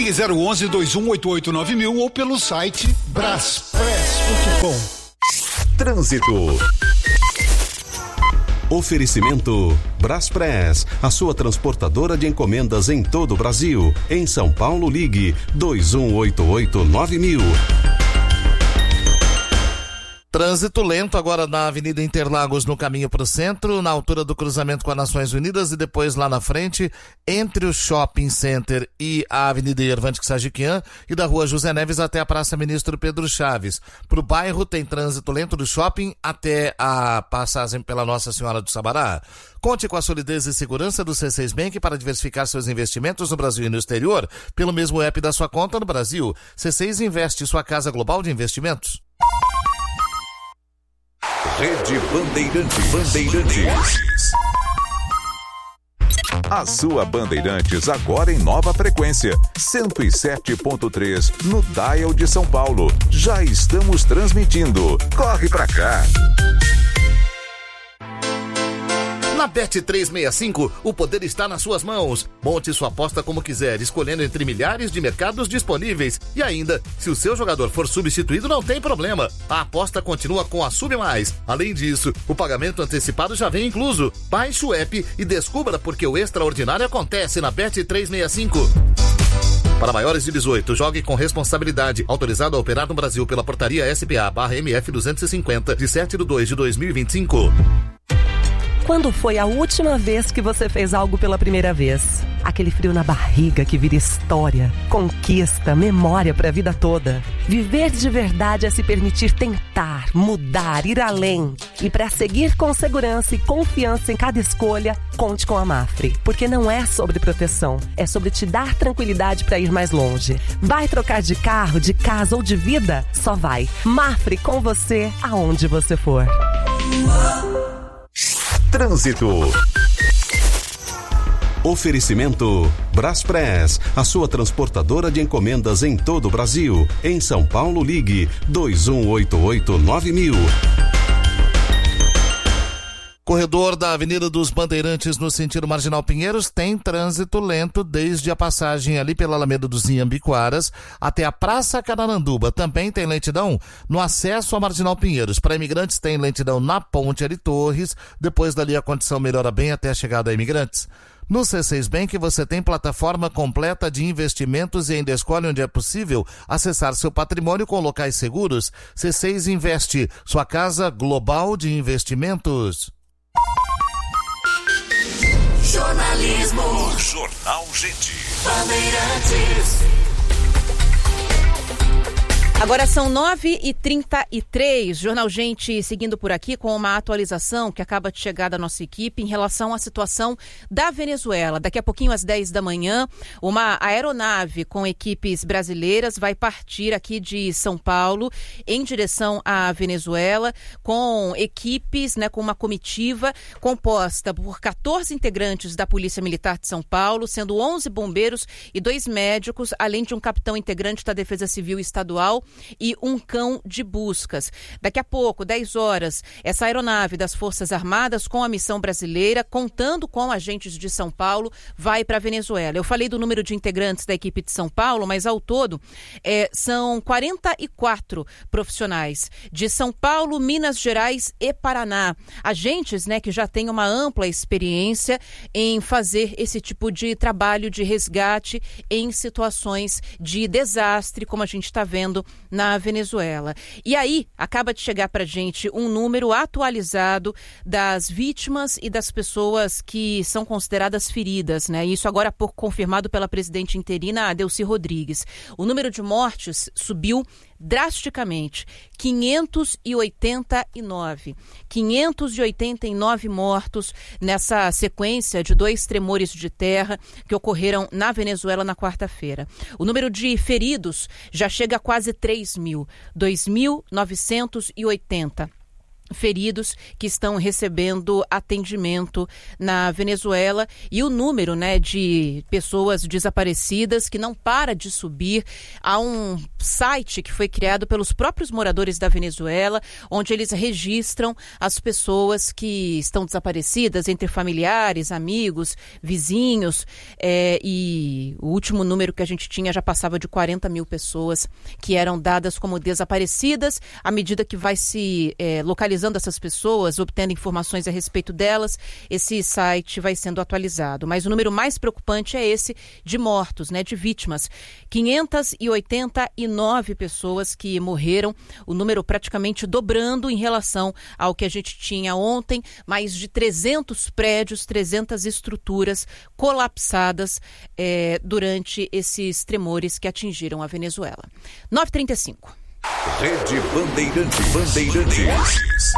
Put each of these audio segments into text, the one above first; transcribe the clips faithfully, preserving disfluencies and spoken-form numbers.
Ligue zero onze, dois um oito oito, nove mil ou pelo site braspress ponto com. Trânsito. Oferecimento Braspress, a sua transportadora de encomendas em todo o Brasil. Em São Paulo, ligue dois um oito oito, nove mil. Trânsito lento agora na Avenida Interlagos, no caminho para o centro, na altura do cruzamento com as Nações Unidas, e depois lá na frente, entre o Shopping Center e a Avenida Yervante Sajiquian, e da Rua José Neves até a Praça Ministro Pedro Chaves. Para o bairro tem trânsito lento do shopping até a passagem pela Nossa Senhora do Sabará. Conte com a solidez e segurança do C seis Bank para diversificar seus investimentos no Brasil e no exterior, pelo mesmo app da sua conta no Brasil. C seis Investe, sua casa global de investimentos. Rede Bandeirantes. Bandeirantes. A sua Bandeirantes agora em nova frequência, cento e sete ponto três no Dial de São Paulo. Já estamos transmitindo. Corre pra cá. Na Bet trezentos e sessenta e cinco, o poder está nas suas mãos. Monte sua aposta como quiser, escolhendo entre milhares de mercados disponíveis. E ainda, se o seu jogador for substituído, não tem problema. A aposta continua com a Sub Mais. Além disso, o pagamento antecipado já vem incluso. Baixe o app e descubra porque o extraordinário acontece na Bet trezentos e sessenta e cinco. Para maiores de dezoito, jogue com responsabilidade. Autorizado a operar no Brasil pela portaria S P A barra M F duzentos e cinquenta, de sete de dois de dois mil e vinte e cinco. Quando foi a última vez que você fez algo pela primeira vez? Aquele frio na barriga que vira história, conquista, memória para a vida toda. Viver de verdade é se permitir tentar, mudar, ir além. E para seguir com segurança e confiança em cada escolha, conte com a Mafre. Porque não é sobre proteção, é sobre te dar tranquilidade para ir mais longe. Vai trocar de carro, de casa ou de vida? Só vai. Mafre com você, aonde você for. Trânsito. Oferecimento Braspress, a sua transportadora de encomendas em todo o Brasil. Em São Paulo, ligue dois um oito oito, nove mil. Corredor da Avenida dos Bandeirantes no sentido Marginal Pinheiros tem trânsito lento desde a passagem ali pela Alameda dos Inhambiquaras até a Praça Canaranduba. Também tem lentidão no acesso a Marginal Pinheiros. Para imigrantes tem lentidão na Ponte Ari Torres. Depois dali a condição melhora bem até a chegada a imigrantes. No C seis Bank você tem plataforma completa de investimentos e ainda escolhe onde é possível acessar seu patrimônio com locais seguros. C seis Investe, sua casa global de investimentos. Jornalismo. Jornal Gente. Bandeirantes. Agora são nove e trinta e três, Jornal Gente seguindo por aqui com uma atualização que acaba de chegar da nossa equipe em relação à situação da Venezuela. Daqui a pouquinho às dez da manhã, uma aeronave com equipes brasileiras vai partir aqui de São Paulo em direção à Venezuela com equipes, né, com uma comitiva composta por quatorze integrantes da Polícia Militar de São Paulo, sendo onze bombeiros e dois médicos, além de um capitão integrante da Defesa Civil Estadual e um cão de buscas. Daqui a pouco, dez horas, essa aeronave das Forças Armadas com a missão brasileira, contando com agentes de São Paulo, vai para a Venezuela. Eu falei do número de integrantes da equipe de São Paulo, mas ao todo é, são quarenta e quatro profissionais de São Paulo, Minas Gerais e Paraná. Agentes, né, que já têm uma ampla experiência em fazer esse tipo de trabalho de resgate em situações de desastre, como a gente está vendo na Venezuela. E aí, acaba de chegar para a gente um número atualizado das vítimas e das pessoas que são consideradas feridas, né? Isso agora há pouco confirmado pela presidente interina Delcy Rodrigues. O número de mortes subiu drasticamente, quinhentos e oitenta e nove. quinhentos e oitenta e nove mortos nessa sequência de dois tremores de terra que ocorreram na Venezuela na quarta-feira. O número de feridos já chega a quase três mil, dois mil novecentos e oitenta. feridos que estão recebendo atendimento na Venezuela, e o número, né, de pessoas desaparecidas que não para de subir. Há um site que foi criado pelos próprios moradores da Venezuela, onde eles registram as pessoas que estão desaparecidas, entre familiares, amigos, vizinhos, é, e o último número que a gente tinha já passava de quarenta mil pessoas que eram dadas como desaparecidas. À medida que vai se é, localizando essas pessoas, obtendo informações a respeito delas, esse site vai sendo atualizado. Mas o número mais preocupante é esse de mortos, né, de vítimas. quinhentas e oitenta e nove pessoas que morreram, o número praticamente dobrando em relação ao que a gente tinha ontem. Mais de trezentos prédios, trezentas estruturas colapsadas é, durante esses tremores que atingiram a Venezuela. nove e trinta e cinco. Rede Bandeirantes. Bandeirantes.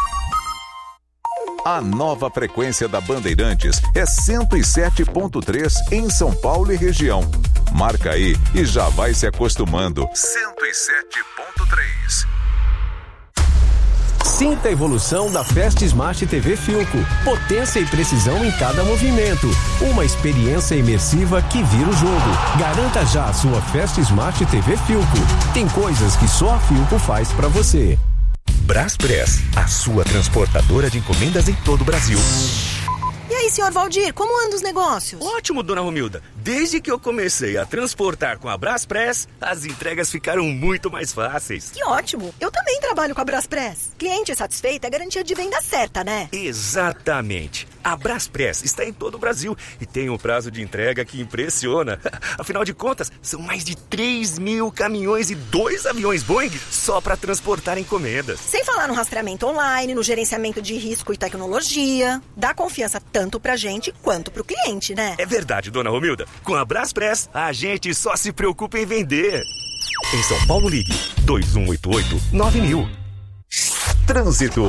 A nova frequência da Bandeirantes é cento e sete ponto três em São Paulo e região. Marca aí e já vai se acostumando. cento e sete ponto três. Sinta a evolução da Fast Smart T V Philco. Potência e precisão em cada movimento. Uma experiência imersiva que vira o jogo. Garanta já a sua Fast Smart T V Philco. Tem coisas que só a Philco faz pra você. Braspress, a sua transportadora de encomendas em todo o Brasil. E aí, senhor Valdir, como andam os negócios? Ótimo, dona Romilda. Desde que eu comecei a transportar com a Braspress, as entregas ficaram muito mais fáceis. Que ótimo. Eu também trabalho com a Braspress. Cliente satisfeito é garantia de venda certa, né? Exatamente. A Braspress está em todo o Brasil e tem um prazo de entrega que impressiona. Afinal de contas, são mais de três mil caminhões e dois aviões Boeing só para transportar encomendas. Sem falar no rastreamento online, no gerenciamento de risco e tecnologia. Dá confiança tanto pra gente quanto pro cliente, né? É verdade, dona Romilda. Com a Braspress, a gente só se preocupa em vender. Em São Paulo, ligue dois um oito oito nove mil. Trânsito.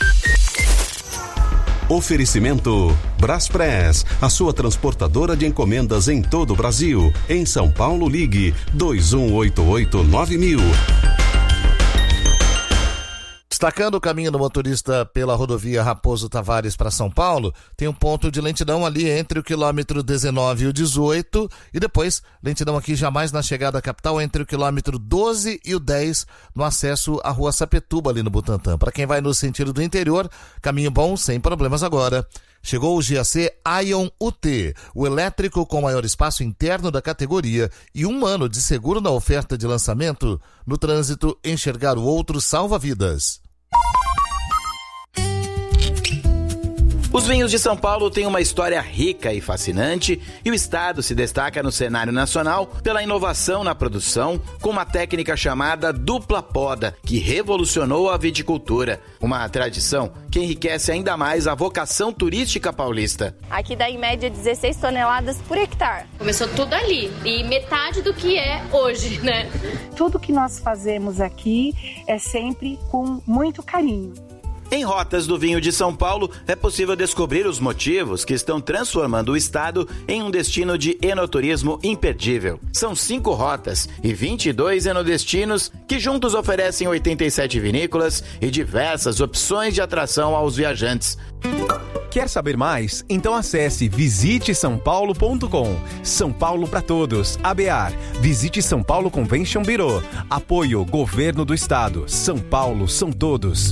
Oferecimento Braspress, a sua transportadora de encomendas em todo o Brasil. Em São Paulo, ligue dois um oito oito nove mil. Destacando o caminho do motorista pela rodovia Raposo Tavares para São Paulo, tem um ponto de lentidão ali entre o quilômetro dezenove e o dezoito, e depois lentidão aqui já mais na chegada à capital entre o quilômetro doze e o dez no acesso à rua Sapetuba ali no Butantã. Para quem vai no sentido do interior, caminho bom, sem problemas agora. Chegou o G A C Ion U T, o elétrico com maior espaço interno da categoria e um ano de seguro na oferta de lançamento. No trânsito, enxergar o outro salva vidas. Os vinhos de São Paulo têm uma história rica e fascinante e o estado se destaca no cenário nacional pela inovação na produção com uma técnica chamada dupla poda, que revolucionou a viticultura. Uma tradição que enriquece ainda mais a vocação turística paulista. Aqui dá em média dezesseis toneladas por hectare. Começou tudo ali e metade do que é hoje, né? Tudo que nós fazemos aqui é sempre com muito carinho. Em Rotas do Vinho de São Paulo, é possível descobrir os motivos que estão transformando o estado em um destino de enoturismo imperdível. São cinco rotas e vinte e dois enodestinos que juntos oferecem oitenta e sete vinícolas e diversas opções de atração aos viajantes. Quer saber mais? Então acesse visite são paulo ponto com. São Paulo para todos. A B A R. Visite São Paulo Convention Bureau. Apoio Governo do Estado. São Paulo são todos.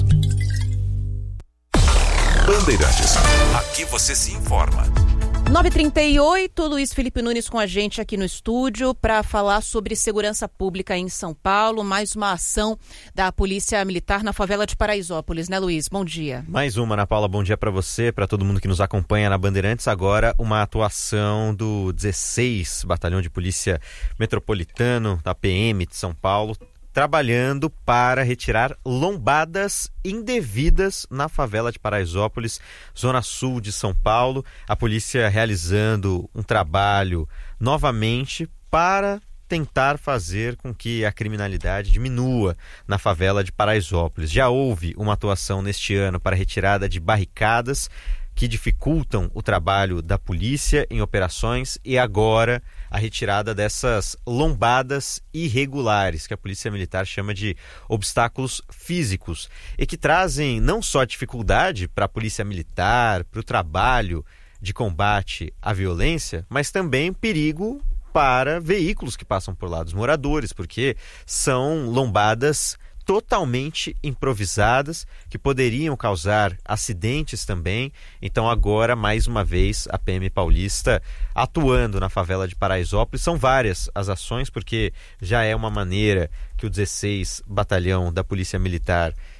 Bandeirantes. Aqui você se informa. nove e trinta e oito, Luiz Felipe Nunes com a gente aqui no estúdio para falar sobre segurança pública em São Paulo. Mais uma ação da Polícia Militar na favela de Paraisópolis, né, Luiz? Bom dia. Mais uma, Ana Paula. Bom dia para você, para todo mundo que nos acompanha na Bandeirantes. Agora, uma atuação do dezesseis Batalhão de Polícia Metropolitano, da P M de São Paulo, trabalhando para retirar lombadas indevidas na favela de Paraisópolis, zona sul de São Paulo. A polícia realizando um trabalho novamente para tentar fazer com que a criminalidade diminua na favela de Paraisópolis. Já houve uma atuação neste ano para retirada de barricadas que dificultam o trabalho da polícia em operações e agora a retirada dessas lombadas irregulares, que a Polícia Militar chama de obstáculos físicos, e que trazem não só dificuldade para a Polícia Militar, para o trabalho de combate à violência, mas também perigo para veículos que passam por lá, dos moradores, porque são lombadas totalmente improvisadas, que poderiam causar acidentes também. Então agora, mais uma vez, a P M paulista atuando na favela de Paraisópolis. São várias as ações, porque já é uma maneira que o dezesseis Batalhão da Polícia Militar